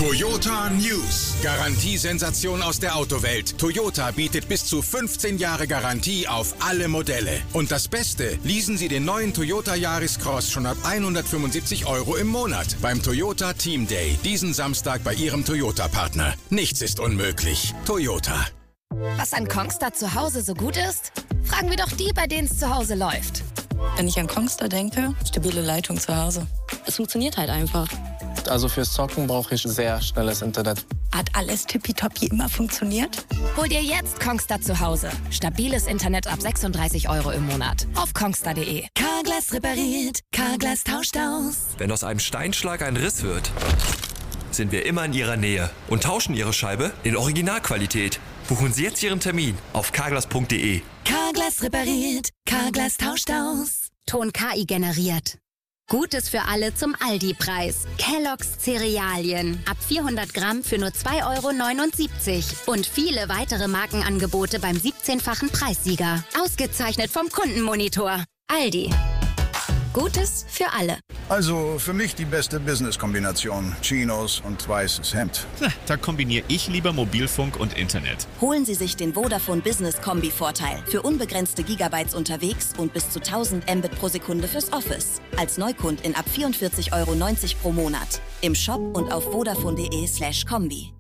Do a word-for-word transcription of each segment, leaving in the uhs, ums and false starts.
Toyota News. Garantiesensation aus der Autowelt. Toyota bietet bis zu fünfzehn Jahre Garantie auf alle Modelle. Und das Beste, leasen Sie den neuen Toyota Yaris Cross schon ab hundertfünfundsiebzig Euro im Monat beim Toyota Team Day. Diesen Samstag bei Ihrem Toyota-Partner. Nichts ist unmöglich. Toyota. Was an Kongstar zu Hause so gut ist? Fragen wir doch die, bei denen es zu Hause läuft. Wenn ich an Kongstar denke, stabile Leitung zu Hause. Es funktioniert halt einfach. Also fürs Zocken brauche ich sehr schnelles Internet. Hat alles tippitoppi immer funktioniert? Hol dir jetzt Kongstar zu Hause. Stabiles Internet ab sechsunddreißig Euro im Monat. Auf kongstar punkt de. Carglass repariert, Carglass tauscht aus. Wenn aus einem Steinschlag ein Riss wird, sind wir immer in Ihrer Nähe und tauschen Ihre Scheibe in Originalqualität. Buchen Sie jetzt Ihren Termin auf carglass punkt de. Carglass repariert, Carglass tauscht aus. Ton K I generiert. Gutes für alle zum Aldi-Preis. Kellogg's Cerealien. Ab vierhundert Gramm für nur zwei Euro neunundsiebzig. Und viele weitere Markenangebote beim siebzehnfachen Preissieger. Ausgezeichnet vom Kundenmonitor. Aldi. Gutes für alle. Also für mich die beste Business-Kombination. Chinos und weißes Hemd. Da kombiniere ich lieber Mobilfunk und Internet. Holen Sie sich den Vodafone Business Kombi-Vorteil. Für unbegrenzte Gigabytes unterwegs und bis zu tausend Mbit pro Sekunde fürs Office. Als Neukundin ab vierundvierzig Euro neunzig pro Monat. Im Shop und auf vodafone punkt de slash kombi.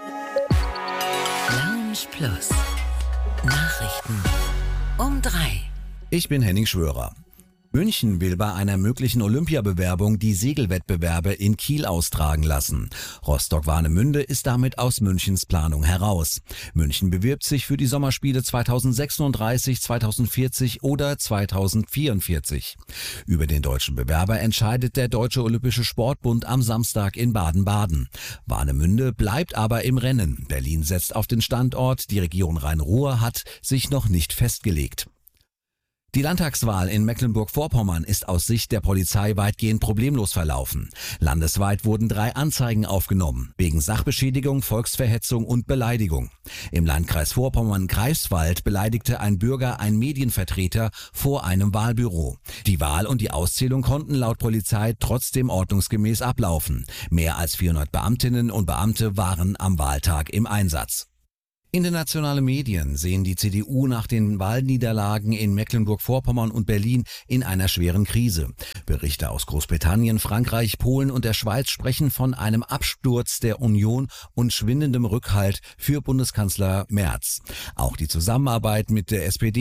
Lounge Plus. Nachrichten um drei. Ich bin Henning Schwörer. München will bei einer möglichen Olympiabewerbung die Segelwettbewerbe in Kiel austragen lassen. Rostock-Warnemünde ist damit aus Münchens Planung heraus. München bewirbt sich für die Sommerspiele zweitausendsechsunddreißig, zweitausendvierzig oder zweitausendvierundvierzig. Über den deutschen Bewerber entscheidet der Deutsche Olympische Sportbund am Samstag in Baden-Baden. Warnemünde bleibt aber im Rennen. Berlin setzt auf den Standort, die Region Rhein-Ruhr hat sich noch nicht festgelegt. Die Landtagswahl in Mecklenburg-Vorpommern ist aus Sicht der Polizei weitgehend problemlos verlaufen. Landesweit wurden drei Anzeigen aufgenommen, wegen Sachbeschädigung, Volksverhetzung und Beleidigung. Im Landkreis Vorpommern-Greifswald beleidigte ein Bürger einen Medienvertreter vor einem Wahlbüro. Die Wahl und die Auszählung konnten laut Polizei trotzdem ordnungsgemäß ablaufen. Mehr als vierhundert Beamtinnen und Beamte waren am Wahltag im Einsatz. Internationale Medien sehen die C D U nach den Wahlniederlagen in Mecklenburg-Vorpommern und Berlin in einer schweren Krise. Berichte aus Großbritannien, Frankreich, Polen und der Schweiz sprechen von einem Absturz der Union und schwindendem Rückhalt für Bundeskanzler Merz. Auch die Zusammenarbeit mit der S P D